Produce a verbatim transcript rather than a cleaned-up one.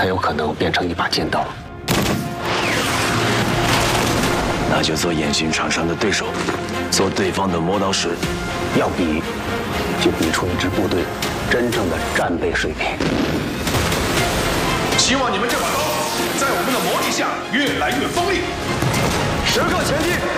才有可能变成一把剑刀。 那就做烟熏厂商的对手，做对方的磨刀石。 要比，就比出一支部队真正的战备水平。 希望你们这把刀在我们的磨砺下越来越锋利。 时刻前进。